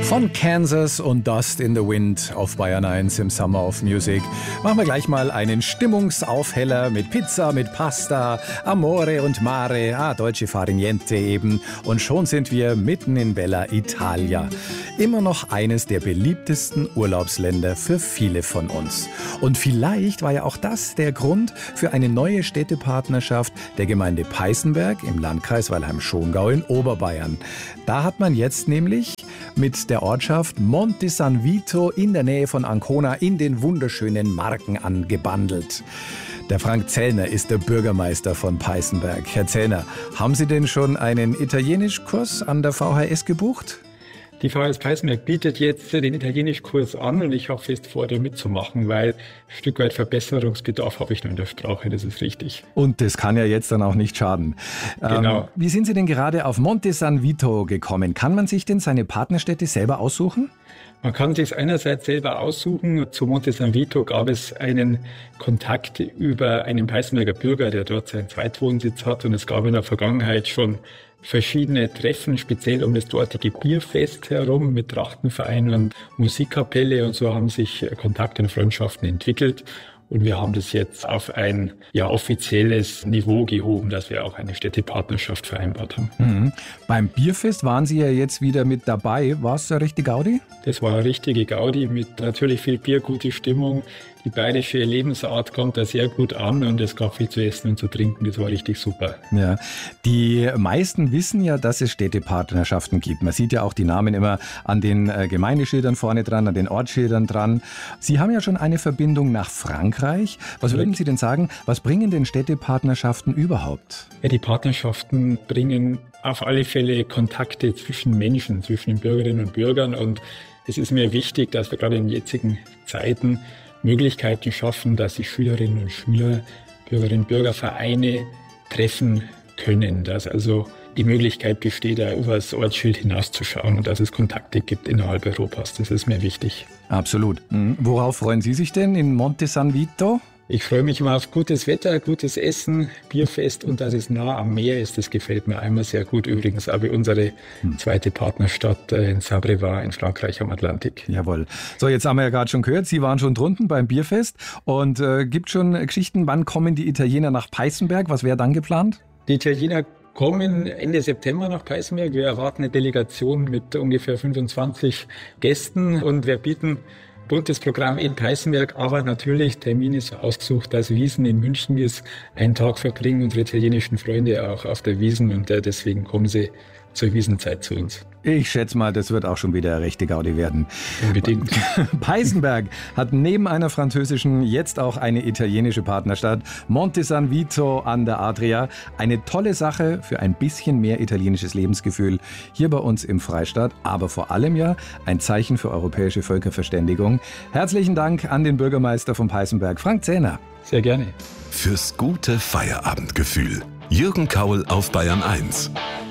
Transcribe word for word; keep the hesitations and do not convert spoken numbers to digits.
Von Kansas und Dust in the Wind auf Bayern eins im Summer of Music machen wir gleich mal einen Stimmungsaufheller mit Pizza, mit Pasta, Amore und Mare, ah, Dolce Far Niente eben. Und schon sind wir mitten in Bella Italia. Immer noch eines der beliebtesten Urlaubsländer für viele von uns. Und vielleicht war ja auch das der Grund für eine neue Städtepartnerschaft der Gemeinde Peißenberg im Landkreis Weilheim-Schongau in Oberbayern. Da hat man jetzt nämlich mit der Ortschaft Monte San Vito in der Nähe von Ancona in den wunderschönen Marken angebandelt. Der Frank Zellner ist der Bürgermeister von Peißenberg. Herr Zellner, haben Sie denn schon einen Italienischkurs an der V H S gebucht? Die V H S Peißenberg bietet jetzt den Italienischkurs an und ich habe fest vor, da mitzumachen, weil ein Stück weit Verbesserungsbedarf habe ich noch in der Sprache, das ist richtig. Und das kann ja jetzt dann auch nicht schaden. Genau. Ähm, wie sind Sie denn gerade auf Monte San Vito gekommen? Kann man sich denn seine Partnerstädte selber aussuchen? Man kann sich einerseits selber aussuchen. Zu Monte San Vito gab es einen Kontakt über einen Peißenberger Bürger, der dort seinen Zweitwohnsitz hat. Und es gab in der Vergangenheit schon verschiedene Treffen, speziell um das dortige Bierfest herum mit Trachtenverein und Musikkapelle. Und so haben sich Kontakte und Freundschaften entwickelt. Und wir haben das jetzt auf ein ja, offizielles Niveau gehoben, dass wir auch eine Städtepartnerschaft vereinbart haben. Mhm. Beim Bierfest waren Sie ja jetzt wieder mit dabei. War es eine richtige Gaudi? Das war eine richtige Gaudi mit natürlich viel Bier, gute Stimmung. Die bayerische Lebensart kommt da sehr gut an und es gab viel zu essen und zu trinken. Das war richtig super. Ja, die meisten wissen ja, dass es Städtepartnerschaften gibt. Man sieht ja auch die Namen immer an den Gemeindeschildern vorne dran, an den Ortsschildern dran. Sie haben ja schon eine Verbindung nach Frankreich. Was Correct. würden Sie denn sagen, was bringen denn Städtepartnerschaften überhaupt? Ja, die Partnerschaften bringen auf alle Fälle Kontakte zwischen Menschen, zwischen den Bürgerinnen und Bürgern. Und es ist mir wichtig, dass wir gerade in jetzigen Zeiten Möglichkeiten schaffen, dass die Schülerinnen und Schüler, Bürgerinnen und Bürger Vereine treffen können. Dass also die Möglichkeit besteht, da über das Ortsschild hinauszuschauen und dass es Kontakte gibt innerhalb Europas. Das ist mir wichtig. Absolut. Mhm. Worauf freuen Sie sich denn in Monte San Vito? Ich freue mich immer auf gutes Wetter, gutes Essen, Bierfest und dass es nah am Meer ist. Das gefällt mir einmal sehr gut. Übrigens aber unsere zweite Partnerstadt in Saint-Brévin in Frankreich am Atlantik. Jawohl. So, jetzt haben wir ja gerade schon gehört, Sie waren schon drunten beim Bierfest. Und äh, gibt schon Geschichten, wann kommen die Italiener nach Peißenberg? Was wäre dann geplant? Die Italiener kommen Ende September nach Peißenberg. Wir erwarten eine Delegation mit ungefähr fünfundzwanzig Gästen und wir bieten buntes Programm in Peißenberg, aber natürlich, Termin ist ausgesucht, dass Wiesn in München ist. Einen Tag verbringen unsere italienischen Freunde auch auf der Wiesn und äh, deswegen kommen sie zur Wiesnzeit zu uns. Ich schätze mal, das wird auch schon wieder eine rechte Gaudi werden. Unbedingt. Peißenberg hat neben einer französischen jetzt auch eine italienische Partnerstadt. Monte San Vito an der Adria. Eine tolle Sache für ein bisschen mehr italienisches Lebensgefühl hier bei uns im Freistaat. Aber vor allem ja ein Zeichen für europäische Völkerverständigung. Herzlichen Dank an den Bürgermeister von Peißenberg, Frank Zellner. Sehr gerne. Fürs gute Feierabendgefühl. Jürgen Kaul auf Bayern eins.